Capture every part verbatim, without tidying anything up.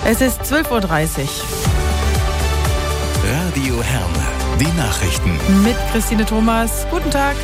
Es ist zwölf Uhr dreißig. Radio Herne, die Nachrichten. Mit Christine Thomas. Guten Tag.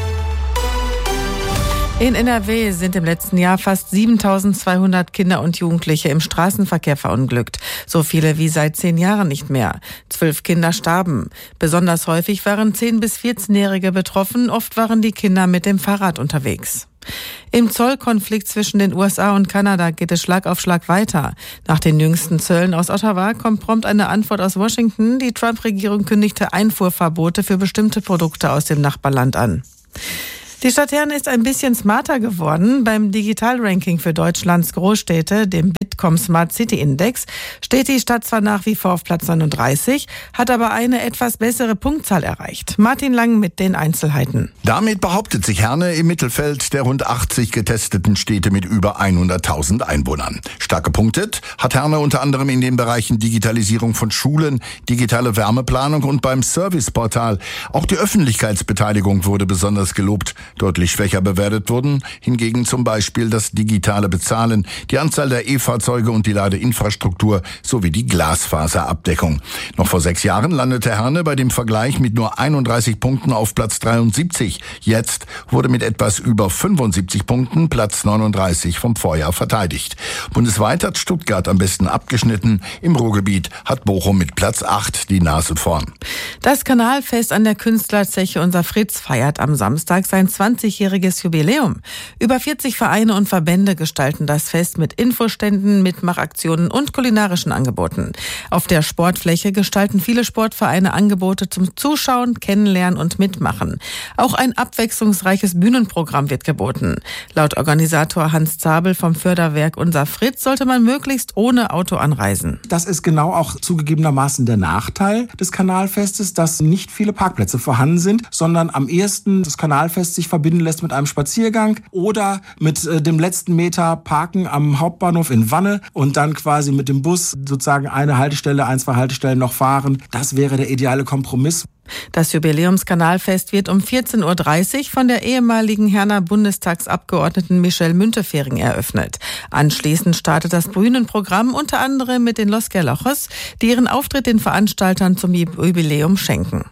In N R W sind im letzten Jahr fast siebentausendzweihundert Kinder und Jugendliche im Straßenverkehr verunglückt. So viele wie seit zehn Jahren nicht mehr. Zwölf Kinder starben. Besonders häufig waren zehn- bis vierzehnjährige betroffen. Oft waren die Kinder mit dem Fahrrad unterwegs. Im Zollkonflikt zwischen den U S A und Kanada geht es Schlag auf Schlag weiter. Nach den jüngsten Zöllen aus Ottawa kommt prompt eine Antwort aus Washington. Die Trump-Regierung kündigte Einfuhrverbote für bestimmte Produkte aus dem Nachbarland an. Die Stadt Herne ist ein bisschen smarter geworden. Beim Digital-Ranking für Deutschlands Großstädte, dem Bitkom Smart City Index, steht die Stadt zwar nach wie vor auf Platz neununddreißig, hat aber eine etwas bessere Punktzahl erreicht. Martin Lang mit den Einzelheiten. Damit behauptet sich Herne im Mittelfeld der rund achtzig getesteten Städte mit über hunderttausend Einwohnern. Stark gepunktet hat Herne unter anderem in den Bereichen Digitalisierung von Schulen, digitale Wärmeplanung und beim Serviceportal. Auch die Öffentlichkeitsbeteiligung wurde besonders gelobt. Deutlich schwächer bewertet wurden hingegen zum Beispiel das digitale Bezahlen, die Anzahl der E-Fahrzeuge und die Ladeinfrastruktur sowie die Glasfaserabdeckung. Noch vor sechs Jahren landete Herne bei dem Vergleich mit nur einunddreißig Punkten auf Platz dreiundsiebzig. Jetzt wurde mit etwas über fünfundsiebzig Punkten Platz neununddreißig vom Vorjahr verteidigt. Bundesweit hat Stuttgart am besten abgeschnitten. Im Ruhrgebiet hat Bochum mit Platz acht die Nase vorn. Das Kanalfest an der Künstlerzeche Unser Fritz feiert am Samstag sein zwanzigjähriges Jubiläum. Über vierzig Vereine und Verbände gestalten das Fest mit Infoständen, Mitmachaktionen und kulinarischen Angeboten. Auf der Sportfläche gestalten viele Sportvereine Angebote zum Zuschauen, Kennenlernen und Mitmachen. Auch ein abwechslungsreiches Bühnenprogramm wird geboten. Laut Organisator Hans Zabel vom Förderwerk Unser Fritz sollte man möglichst ohne Auto anreisen. Das ist genau auch zugegebenermaßen der Nachteil des Kanalfestes, dass nicht viele Parkplätze vorhanden sind, sondern am ehesten das Kanalfest sich verbinden lässt mit einem Spaziergang oder mit äh, dem letzten Meter Parken am Hauptbahnhof in Wanne und dann quasi mit dem Bus sozusagen eine Haltestelle, ein, zwei Haltestellen noch fahren. Das wäre der ideale Kompromiss. Das Jubiläumskanalfest wird um vierzehn Uhr dreißig von der ehemaligen Herner Bundestagsabgeordneten Michelle Müntefering eröffnet. Anschließend startet das Bühnenprogramm unter anderem mit den Los Gerlachos, die ihren Auftritt den Veranstaltern zum Jubiläum schenken.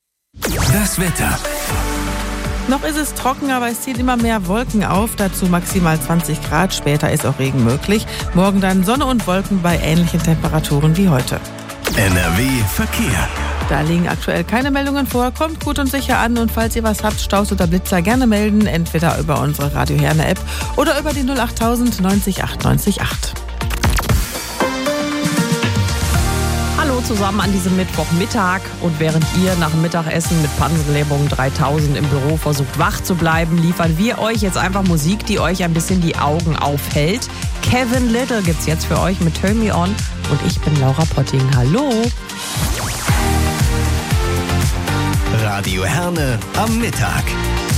Das Wetter. Noch ist es trocken, aber es zieht immer mehr Wolken auf, dazu maximal zwanzig Grad, später ist auch Regen möglich. Morgen dann Sonne und Wolken bei ähnlichen Temperaturen wie heute. N R W Verkehr. Da liegen aktuell keine Meldungen vor, kommt gut und sicher an und falls ihr was habt, Staus oder Blitzer, gerne melden, entweder über unsere Radio Herne App oder über die null achttausend neunzig acht neunzig acht. Hallo zusammen an diesem Mittwochmittag und während ihr nach dem Mittagessen mit Panzerlähmung dreitausend im Büro versucht wach zu bleiben, liefern wir euch jetzt einfach Musik, die euch ein bisschen die Augen aufhält. Kevin Little gibt's jetzt für euch mit Turn Me On und ich bin Laura Potting. Hallo! Radio Herne am Mittag.